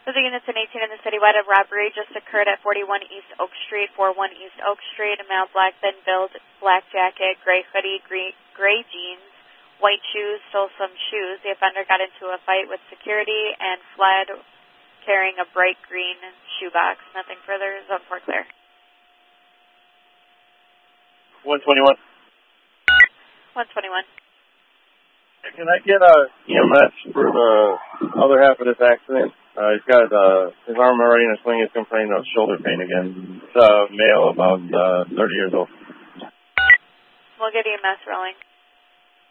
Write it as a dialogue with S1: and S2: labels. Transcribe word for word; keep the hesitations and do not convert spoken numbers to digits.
S1: So the units in eighteen in the citywide, a robbery just occurred at forty-one East Oak Street, forty-one East Oak Street. A male, black, thin build, black jacket, gray hoodie, gray, gray jeans, white shoes, stole some shoes. The offender got into a fight with security and fled carrying a bright green shoebox. Nothing further. Zone four clear.
S2: one twenty-one.
S1: one twenty-one.
S2: Can I get a E M S for the other half of this accident? Uh, he's got uh, his arm already in a sling. He's complaining of shoulder pain again. It's a male, about uh, thirty years old.
S1: We'll get E M S rolling.